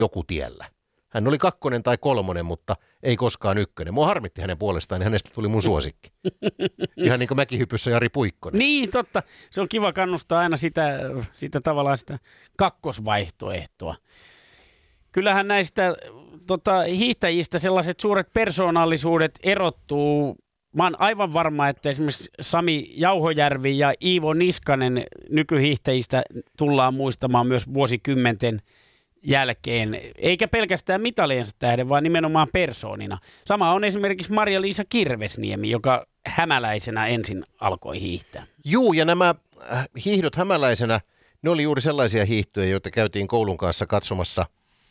joku tiellä. Hän oli 2 tai 3, mutta ei koskaan 1. Mua harmitti hänen puolestaan, niin hänestä tuli mun suosikki. Ihan niin kuin mäkihypyssä Jari Puikkonen. Niin, totta. Se on kiva kannustaa aina sitä tavallaan sitä kakkosvaihtoehtoa. Kyllähän näistä hiihtäjistä sellaiset suuret persoonallisuudet erottuu. Mä oon aivan varma, että esimerkiksi Sami Jauhojärvi ja Iivo Niskanen nykyhiihtäjistä tullaan muistamaan myös vuosikymmenten jälkeen, eikä pelkästään mitaliensa tähden, vaan nimenomaan persoonina. Sama on esimerkiksi Marja-Liisa Kirvesniemi, joka hämäläisenä ensin alkoi hiihtää. Juu, ja nämä hiihdot hämäläisenä, ne oli juuri sellaisia hiihtoja, joita käytiin koulun kanssa katsomassa.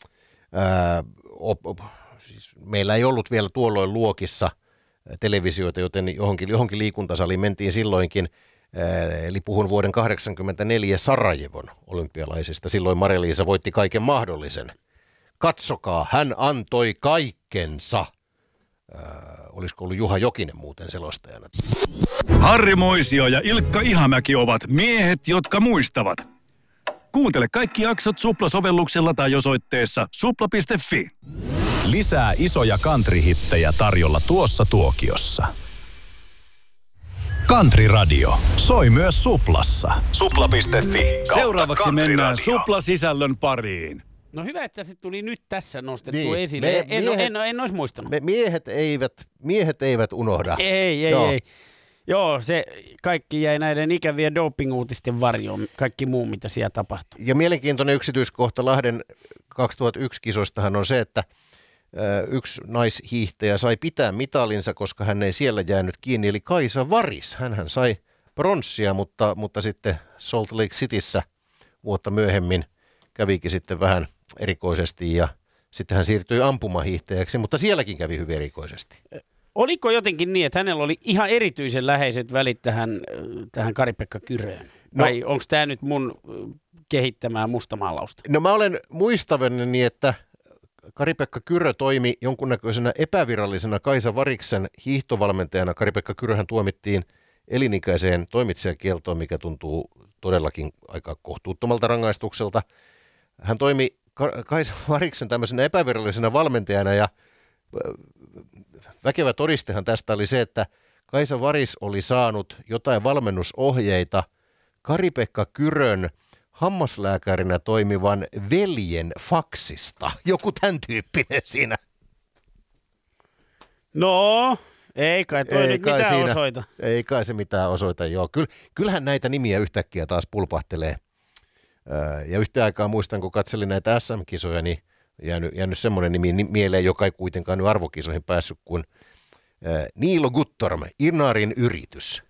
Siis meillä ei ollut vielä tuolloin luokissa televisioita, joten johonkin liikuntasaliin mentiin silloinkin. Eli puhun vuoden 1984 Sarajevon olympialaisista. Silloin Marja-Liisa voitti kaiken mahdollisen. Katsokaa, hän antoi kaikkensa. Olisiko ollut Juha Jokinen muuten selostajana? Harri Moisio ja Ilkka Ihamäki ovat miehet, jotka muistavat. Kuuntele kaikki jaksot Supla-sovelluksella tai osoitteessa supla.fi. Lisää isoja country-hittejä tarjolla tuossa tuokiossa. Country Radio. Soi myös Suplassa. Supla.fi. Seuraavaksi mennään Supla-sisällön pariin. No hyvä, että se tuli nyt tässä nostettu esille. En olisi muistanut. Miehet eivät unohda. Ei. Joo, se kaikki jäi näiden ikävien doping-uutisten varjoon, kaikki muu, mitä siellä tapahtui. Ja mielenkiintoinen yksityiskohta Lahden 2001 kisoistahan on se, että yksi naishiihtäjä sai pitää mitalinsa, koska hän ei siellä jäänyt kiinni, eli Kaisa Varis. Hänhän sai pronssia, mutta sitten Salt Lake Cityssä vuotta myöhemmin kävikin sitten vähän erikoisesti ja sitten hän siirtyi ampumahiihtäjäksi, mutta sielläkin kävi hyvin erikoisesti. Oliko jotenkin niin, että hänellä oli ihan erityisen läheiset välit tähän Kari-Pekka Kyröön? Vai onko tämä nyt mun kehittämää mustamaalausta? No mä olen muistavani, että Kari-Pekka Kyrö toimi jonkunnäköisenä epävirallisena Kaisa Variksen hiihtovalmentajana. Kari-Pekka Kyröhän tuomittiin elinikäiseen toimitsijakieltoon, mikä tuntuu todellakin aika kohtuuttomalta rangaistukselta. Hän toimi Kaisa Variksen tämmöisenä epävirallisena valmentajana ja väkevä todistehan tästä oli se, että Kaisa Varis oli saanut jotain valmennusohjeita Kari-Pekka Kyrön hammaslääkärinä toimivan veljen faksista. Joku tämän tyyppinen siinä. No, ei kai toi nyt mitään osoita. Ei kai se mitään osoita, joo. Kyllähän näitä nimiä yhtäkkiä taas pulpahtelee. Ja yhtä aikaa muistan, kun katselin näitä SM-kisoja, niin jäänyt semmoinen nimi mieleen, joka ei kuitenkaan nyt arvokisoihin päässyt, kuin Niilo Guttorm, Inarin yritys.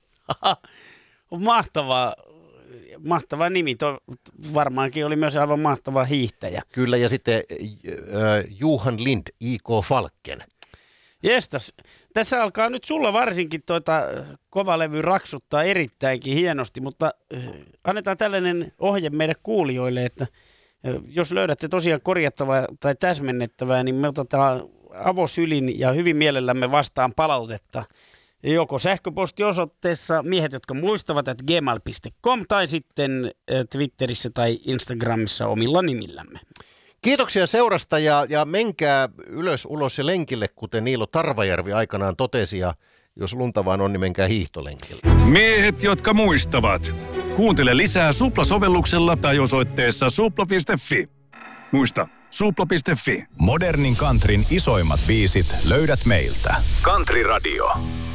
Mahtava nimi. Varmaankin oli myös aivan mahtava hiihtäjä. Kyllä, ja sitten Johan Lind, I.K. Falken. Jestas, tässä alkaa nyt sulla varsinkin kovalevy raksuttaa erittäinkin hienosti, mutta annetaan tällainen ohje meidän kuulijoille, että jos löydätte tosiaan korjattavaa tai täsmennettävää, niin me otetaan avosylin ja hyvin mielellämme vastaan palautetta. Joko sähköpostiosoitteessa miehet, jotka muistavat, että gmail.com tai sitten Twitterissä tai Instagramissa omilla nimillämme. Kiitoksia seurasta ja menkää ylös, ulos ja lenkille, kuten Niilo Tarvajärvi aikanaan totesi, ja jos lunta vaan on, niin menkää hiihtolenkille. Miehet, jotka muistavat. Kuuntele lisää Supla-sovelluksella tai osoitteessa supla.fi. Muista, supla.fi. Modernin countryn isoimmat biisit löydät meiltä. Country Radio.